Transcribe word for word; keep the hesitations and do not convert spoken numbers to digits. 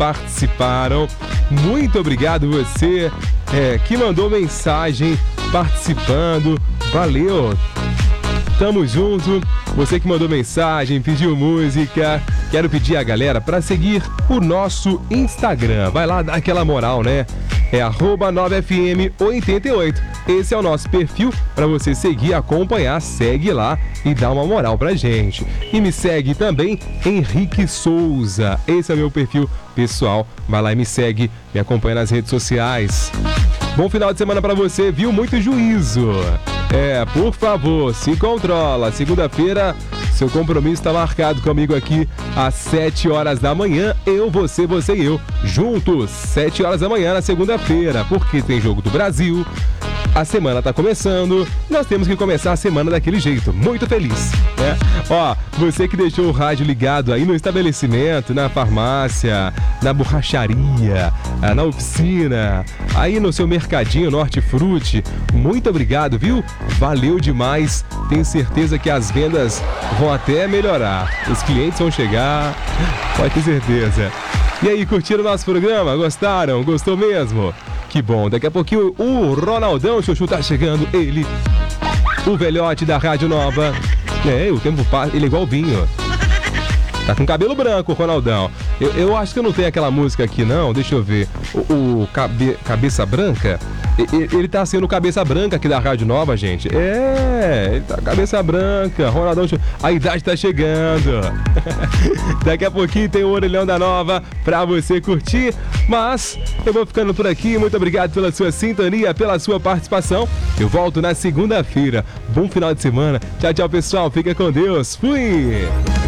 participaram. Muito obrigado você é, que mandou mensagem participando. Valeu! Tamo junto. Você que mandou mensagem, pediu música. Quero pedir a galera para seguir o nosso Instagram. Vai lá dar aquela moral, né? É arroba nove F M oitenta e oito. Esse é o nosso perfil para você seguir, acompanhar. Segue lá e dá uma moral pra gente. E me segue também, Henrique Souza. Esse é o meu perfil pessoal. Vai lá e me segue, me acompanha nas redes sociais. Bom final de semana pra você, viu? Muito juízo. É, por favor, se controla. Segunda-feira, seu compromisso está marcado comigo aqui às sete horas da manhã. Eu, você, você e eu, juntos, sete horas da manhã na segunda-feira, porque tem Jogo do Brasil. A semana está começando, nós temos que começar a semana daquele jeito, muito feliz, né? Ó, você que deixou o rádio ligado aí no estabelecimento, na farmácia, na borracharia, na oficina, aí no seu mercadinho Norte Frute, muito obrigado, viu? Valeu demais, tenho certeza que as vendas vão até melhorar, os clientes vão chegar, pode ter certeza. E aí, curtiram o nosso programa? Gostaram? Gostou mesmo? Que bom, daqui a pouquinho o Ronaldão Chuchu tá chegando, ele, o velhote da Rádio Nova. É, o tempo passa, ele é igual o Vinho. Tá com cabelo branco, o Ronaldão. Eu, eu acho que eu não tenho aquela música aqui, não, deixa eu ver. O, o cabe, Cabeça Branca, ele, ele tá sendo Cabeça Branca aqui da Rádio Nova, gente. É, ele tá Cabeça Branca, Ronaldão Chuchu. A idade tá chegando. Daqui a pouquinho tem o Orelhão da Nova pra você curtir. Mas eu vou ficando por aqui. Muito obrigado pela sua sintonia, pela sua participação. Eu volto na segunda-feira. Bom final de semana. Tchau, tchau, pessoal. Fica com Deus. Fui!